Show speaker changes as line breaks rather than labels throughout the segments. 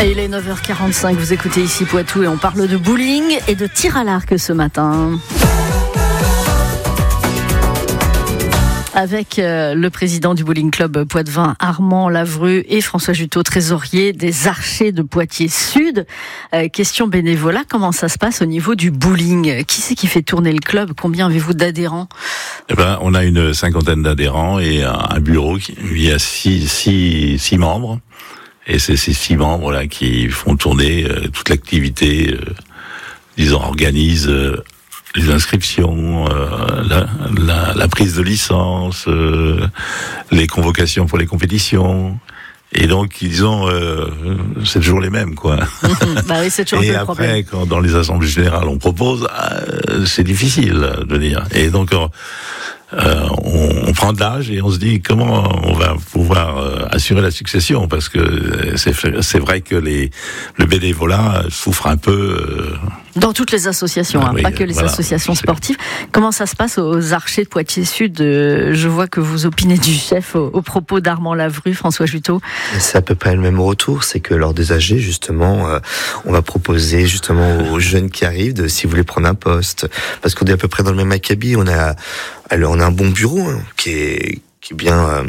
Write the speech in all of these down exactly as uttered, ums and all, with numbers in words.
Et il est neuf heures quarante-cinq, vous écoutez ici Poitou et on parle de bowling et de tir à l'arc ce matin. Avec euh, le président du bowling club Poitevin, Armand Lavru, et François Juteau, trésorier des Archers de Poitiers Sud. Euh, question bénévolat, comment ça se passe au niveau du bowling ? Qui c'est qui fait tourner le club ? Combien avez-vous d'adhérents ?
Eh ben, on a une cinquantaine d'adhérents et un bureau qui il y a six, six, six membres. Et c'est ces six membres-là qui font tourner euh, toute l'activité, euh, disons, organisent euh, les inscriptions, euh, la, la, la prise de licence, euh, les convocations pour les compétitions. Et donc, disons, euh, c'est toujours les mêmes, quoi.
Bah oui, c'est toujours
et
le
après,
problème.
quand dans les assemblées générales on propose, euh, c'est difficile de dire. Et donc, euh, Euh, on, on prend de l'âge et on se dit comment on va pouvoir euh, assurer la succession, parce que c'est, c'est vrai que les, le bénévolat souffre un peu. Euh,
Dans toutes les associations,
ah,
hein,
oui,
pas que les
voilà,
associations
c'est...
sportives. Comment ça se passe aux Archers de Poitiers Sud ? Je vois que vous opinez du chef au, au propos d'Armand Lavru, François Juteau.
C'est à peu près le même retour, c'est que lors des A G, justement, euh, on va proposer justement aux jeunes qui arrivent de si vous voulez prendre un poste, parce qu'on est à peu près dans le même acabit. On a, alors on a un bon bureau hein, qui est qui est bien. Euh,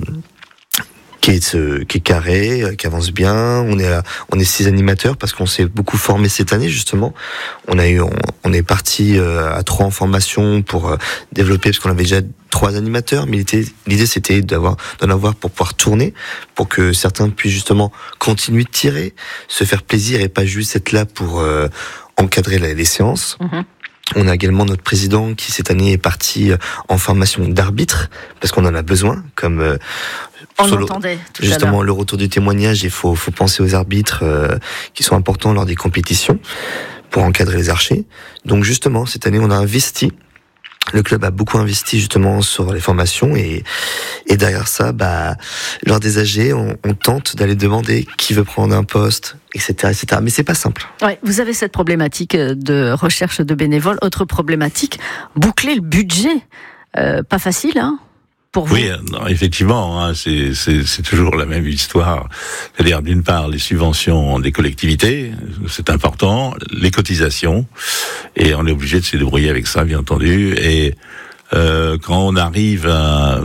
qui est, euh, qui est carré, euh, qui avance bien. On est là, on est six animateurs parce qu'on s'est beaucoup formé cette année justement. On a eu, on, on est parti euh, à trois en formation pour euh, développer, parce qu'on avait déjà trois animateurs, mais l'idée, l'idée c'était d'avoir, d'en avoir pour pouvoir tourner, pour que certains puissent justement continuer de tirer, se faire plaisir et pas juste être là pour euh, encadrer les, les séances. Mmh. On a également notre président qui cette année est parti en formation d'arbitre parce qu'on en a besoin, comme euh,
on l'entendait tout
justement
à l'heure.
Le retour du témoignage. Il faut, faut penser aux arbitres euh, qui sont importants lors des compétitions pour encadrer les archers. Donc justement cette année on a investi. Le club a beaucoup investi justement sur les formations et, et derrière ça, bah, lors des A G, on, on tente d'aller demander qui veut prendre un poste, et cetera, et cetera. Mais c'est pas simple.
Ouais, vous avez cette problématique de recherche de bénévoles. Autre problématique, boucler le budget. Euh, pas facile, hein, pour vous.
Oui, non, effectivement, hein, c'est, c'est, c'est toujours la même histoire. C'est-à-dire, d'une part, les subventions des collectivités, c'est important, les cotisations, et on est obligé de se débrouiller avec ça, bien entendu. Et euh, quand on arrive à...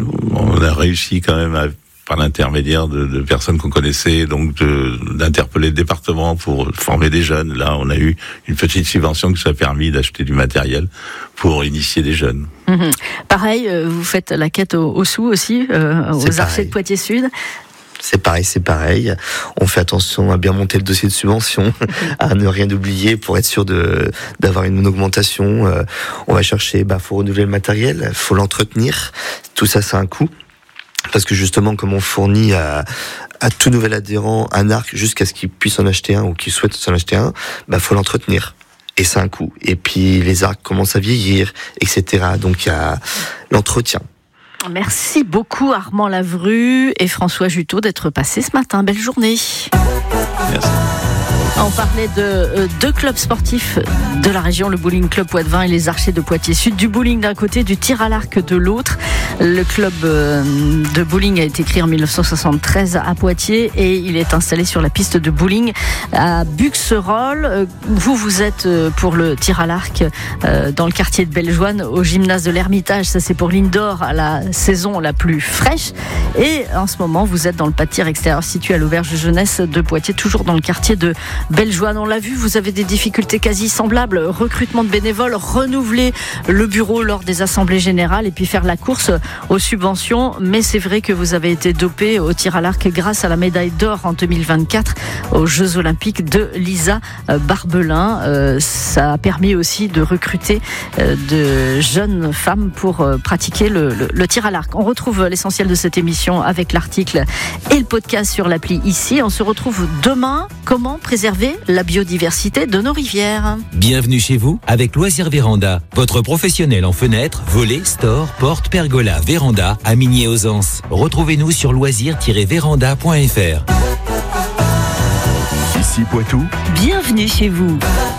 On a réussi quand même à... par l'intermédiaire de, de personnes qu'on connaissait, donc de, d'interpeller le département pour former des jeunes. Là, on a eu une petite subvention qui nous a permis d'acheter du matériel pour initier des jeunes.
Mmh. Pareil, vous faites la quête aux, aux sous aussi, euh, aux Archers de Poitiers Sud.
C'est pareil, c'est pareil. On fait attention à bien monter le dossier de subvention, à ne rien oublier pour être sûr de d'avoir une augmentation. Euh, on va chercher, bah, faut renouveler le matériel, faut l'entretenir. Tout ça, c'est un coût. Parce que justement, comme on fournit à, à tout nouvel adhérent un arc jusqu'à ce qu'il puisse en acheter un ou qu'il souhaite s'en acheter un, bah faut l'entretenir. Et c'est un coût. Et puis les arcs commencent à vieillir, et cetera. Donc il y a l'entretien.
Merci beaucoup Armand Lavru et François Juteau d'être passés ce matin. Belle journée.
Merci.
On parlait de euh, deux clubs sportifs de la région, le bowling club Poitevin et les Archers de Poitiers Sud. Du bowling d'un côté, du tir à l'arc de l'autre. Le club euh, de bowling a été créé en dix-neuf cent soixante-treize à Poitiers et il est installé sur la piste de bowling à Buxerolles. Euh, vous, vous êtes euh, pour le tir à l'arc euh, dans le quartier de Bellejoine au gymnase de l'Ermitage. Ça, c'est pour l'indoor à la saison la plus fraîche. Et en ce moment, vous êtes dans le pas de tir extérieur situé à l'auberge de jeunesse de Poitiers, toujours dans le quartier de Bellejoine. On l'a vu, vous avez des difficultés quasi semblables. Recrutement de bénévoles, renouveler le bureau lors des assemblées générales et puis faire la course aux subventions. Mais c'est vrai que vous avez été dopé au tir à l'arc grâce à la médaille d'or en deux mille vingt-quatre aux Jeux Olympiques de Lisa Barbelin. Euh, ça a permis aussi de recruter euh, de jeunes femmes pour euh, pratiquer le, le, le tir à l'arc. On retrouve l'essentiel de cette émission avec l'article et le podcast sur l'appli ici. On se retrouve demain. Comment préserver la biodiversité de nos rivières?
Bienvenue chez vous avec Loisirs Véranda, votre professionnel en fenêtres, volets, stores, portes, pergolas, véranda à Migné-aux-Anses. Retrouvez-nous sur loisirs tiret véranda point f r.
Ici Poitou.
Bienvenue chez vous.